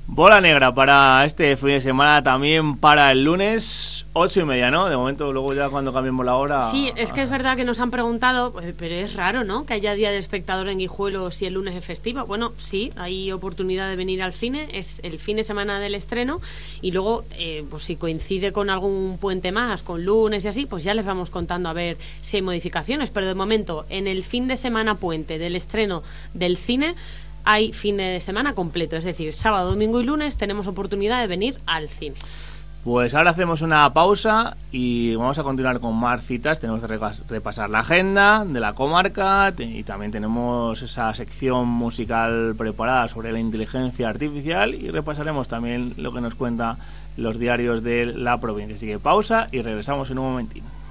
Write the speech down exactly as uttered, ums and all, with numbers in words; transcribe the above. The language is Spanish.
Bola negra para este fin de semana, también para el lunes, ocho y media, ¿no? De momento, luego ya cuando cambiemos la hora... Sí, es que es verdad que nos han preguntado, pero es raro, ¿no?, que haya día de espectador en Guijuelo si el lunes es festivo. Bueno, sí, hay oportunidad de venir al cine, es el fin de semana del estreno, y luego, eh, pues si coincide con algún puente más, con lunes y así, pues ya les vamos contando a ver si hay modificaciones, pero de momento, en el fin de semana puente del estreno del cine, hay fin de semana completo, es decir, sábado, domingo y lunes tenemos oportunidad de venir al cine. Pues ahora hacemos una pausa y vamos a continuar con más citas. Tenemos que repasar la agenda de la comarca y también tenemos esa sección musical preparada sobre la inteligencia artificial y repasaremos también lo que nos cuentan los diarios de la provincia. Así que pausa y regresamos en un momentín.